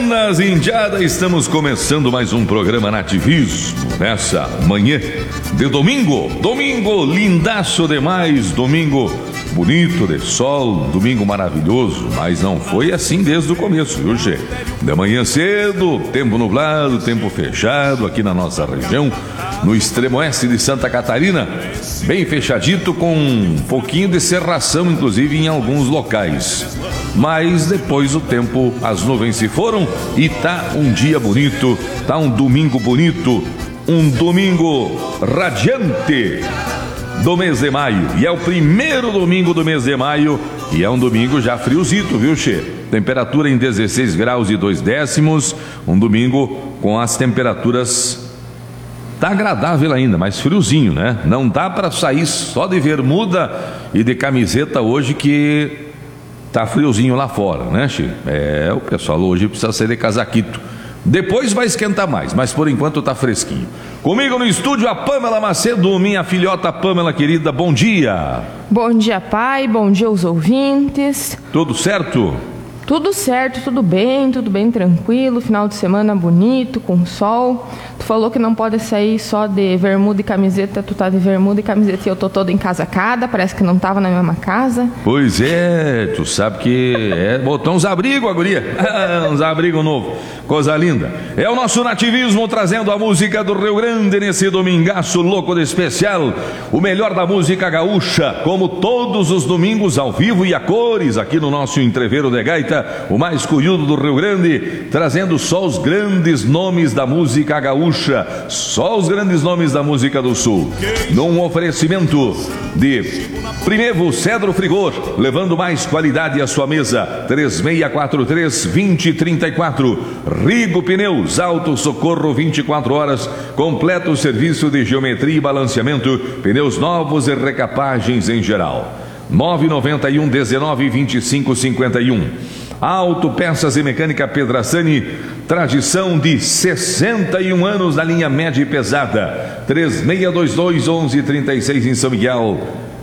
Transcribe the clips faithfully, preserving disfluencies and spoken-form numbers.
Buenas, indiada, estamos começando mais um programa Nativismo nessa manhã de domingo. Domingo lindaço demais, domingo bonito de sol, domingo maravilhoso, mas não foi assim desde o começo, viu, Che? De manhã cedo, tempo nublado, tempo fechado aqui na nossa região, no extremo oeste de Santa Catarina, bem fechadito, com um pouquinho de cerração, inclusive em alguns locais. Mas depois o tempo, as nuvens se foram e tá um dia bonito, tá um domingo bonito, um domingo radiante do mês de maio. E é o primeiro domingo do mês de maio e é um domingo já friozito, viu, Che? Temperatura em dezesseis graus e dois décimos, um domingo com as temperaturas... Tá agradável ainda, mas friozinho, né? Não dá para sair só de bermuda e de camiseta hoje que tá friozinho lá fora, né, Chico? É, o pessoal hoje precisa sair de casaquito. Depois vai esquentar mais, mas por enquanto tá fresquinho. Comigo no estúdio a Pamela Macedo, minha filhota Pamela querida, bom dia. Bom dia, pai, bom dia aos ouvintes. Tudo certo? Tudo certo, tudo bem, tudo bem tranquilo, final de semana bonito, com sol. Tu falou que não pode sair só de bermuda e camiseta, tu tá de bermuda e camiseta e eu tô toda encasacada, parece que não tava na mesma casa. Pois é, tu sabe que é, botou uns abrigos, a guria, uns abrigos novos, coisa linda. É o nosso nativismo trazendo a música do Rio Grande nesse domingaço louco de especial, o melhor da música gaúcha, como todos os domingos ao vivo e a cores, aqui no nosso entreveiro de gaita, o mais cunhudo do Rio Grande, trazendo só os grandes nomes da música gaúcha, só os grandes nomes da música do Sul, num oferecimento de Primevo Cedro Frigor, levando mais qualidade à sua mesa. Três seis quatro três, dois zero três quatro. Rigo Pneus, Auto Socorro vinte e quatro horas, completo serviço de geometria e balanceamento, pneus novos e recapagens em geral. nove nove um, dezenove, vinte e cinco, cinquenta e um. Auto Peças e Mecânica Pedrassani, tradição de sessenta e um anos na linha média e pesada. Três seis dois dois, onze trinta e seis em São Miguel.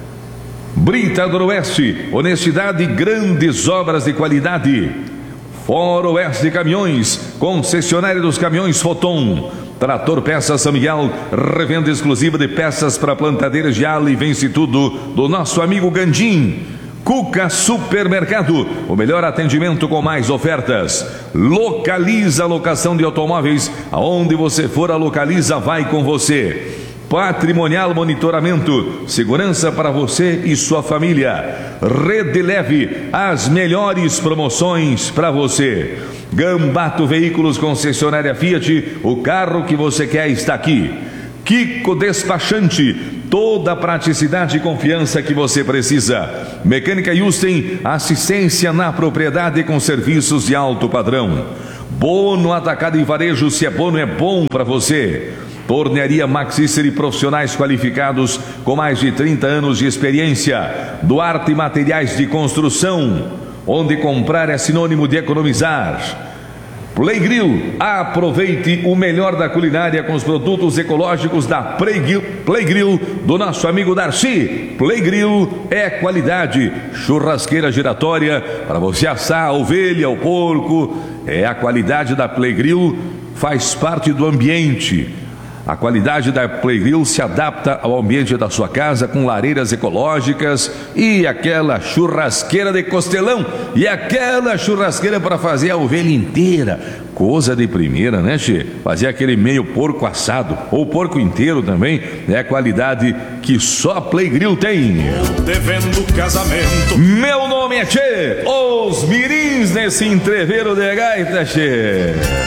Brita do Oeste, honestidade e grandes obras de qualidade. Fora Oeste Caminhões, concessionária dos caminhões Foton. Trator Peças São Miguel, revenda exclusiva de peças para plantadeiras de ala e vence tudo do nosso amigo Gandim. Cuca Supermercado, o melhor atendimento com mais ofertas. Localiza a locação de automóveis, aonde você for a Localiza vai com você. Patrimonial Monitoramento, segurança para você e sua família. Rede Leve, as melhores promoções para você. Gambato Veículos, concessionária Fiat, o carro que você quer está aqui. Kiko Despachante, toda a praticidade e confiança que você precisa. Mecânica Yusten, assistência na propriedade com serviços de alto padrão. Bono Atacado e Varejo, se é bono é bom para você. Tornearia Maxícer e profissionais qualificados com mais de trinta anos de experiência. Duarte Materiais de Construção, onde comprar é sinônimo de economizar. Playgrill, aproveite o melhor da culinária com os produtos ecológicos da Playgrill, Playgrill do nosso amigo Darcy. Playgrill é qualidade, churrasqueira giratória para você assar a ovelha, o porco, é a qualidade da Playgrill, faz parte do ambiente. A qualidade da Playgrill se adapta ao ambiente da sua casa com lareiras ecológicas e aquela churrasqueira de costelão e aquela churrasqueira para fazer a ovelha inteira. Coisa de primeira, né, Che? Fazer aquele meio porco assado ou porco inteiro também é a qualidade que só a Playgrill tem. Devendo casamento. Meu nome é Che, os mirins nesse entreveiro de gaita, Che.